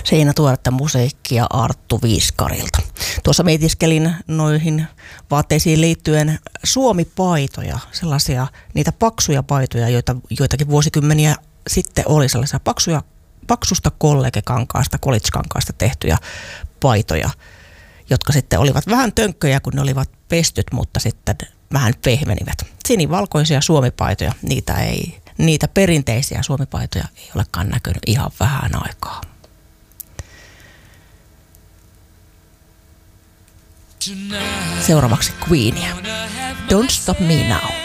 Seinätuoretta musiikkia Arttu Viiskarilta. Tuossa mietiskelin noihin vaatteisiin liittyen Suomi-paitoja, sellaisia niitä paksuja paitoja, joita joitakin vuosikymmeniä sitten oli sellaisia paksusta kollegekankaasta, college-kankaasta tehtyjä paitoja, jotka sitten olivat vähän tönkköjä, kun ne olivat pestyt, mutta sitten vähän pehmenivät. Sinivalkoisia Suomi-paitoja, niitä perinteisiä Suomi-paitoja ei olekaan näkynyt ihan vähän aikaa. Seuraavaksi Queenia. Don't Stop Me Now.